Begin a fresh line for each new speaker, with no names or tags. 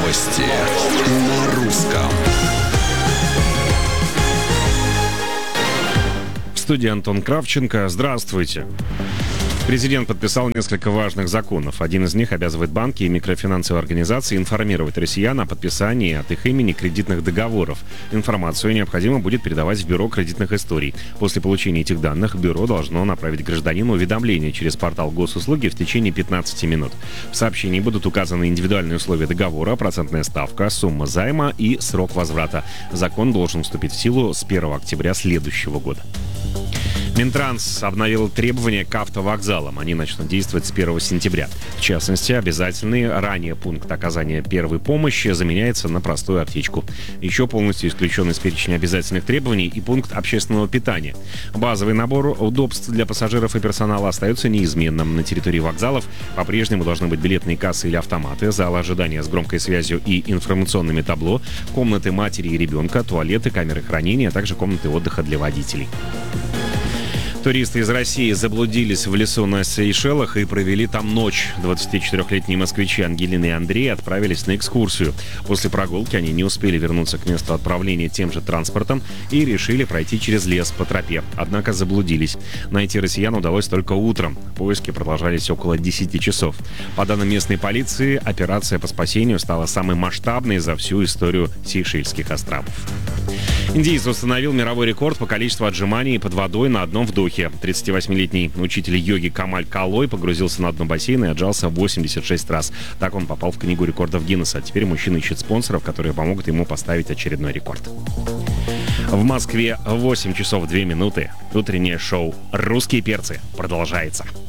Новости на русском.
В студии Антон Кравченко. Здравствуйте. Президент подписал несколько важных законов. Один из них обязывает банки и микрофинансовые организации информировать россиян о подписании от их имени кредитных договоров. Информацию необходимо будет передавать в Бюро кредитных историй. После получения этих данных Бюро должно направить гражданину уведомление через портал госуслуги в течение 15 минут. В сообщении будут указаны индивидуальные условия договора, процентная ставка, сумма займа и срок возврата. Закон должен вступить в силу с 1 октября следующего года. Минтранс обновил требования к автовокзалам. Они начнут действовать с 1 сентября. В частности, обязательный ранее пункт оказания первой помощи заменяется на простую аптечку. Еще полностью исключен из перечня обязательных требований и пункт общественного питания. Базовый набор удобств для пассажиров и персонала остается неизменным. На территории вокзалов по-прежнему должны быть билетные кассы или автоматы, залы ожидания с громкой связью и информационными табло, комнаты матери и ребенка, туалеты, камеры хранения, а также комнаты отдыха для водителей. Туристы из России заблудились в лесу на Сейшелах и провели там ночь. 24-летние москвичи Ангелина и Андрей отправились на экскурсию. После прогулки они не успели вернуться к месту отправления тем же транспортом и решили пройти через лес по тропе. Однако заблудились. Найти россиян удалось только утром. Поиски продолжались около 10 часов. По данным местной полиции, операция по спасению стала самой масштабной за всю историю Сейшельских островов. Индиец установил мировой рекорд по количеству отжиманий под водой на одном вдохе. 38-летний учитель йоги Камаль Калой погрузился на дно бассейна и отжался 86 раз. Так он попал в книгу рекордов Гиннесса. Теперь мужчина ищет спонсоров, которые помогут ему поставить очередной рекорд. В Москве 8 часов 2 минуты. Утреннее шоу «Русские перцы» продолжается.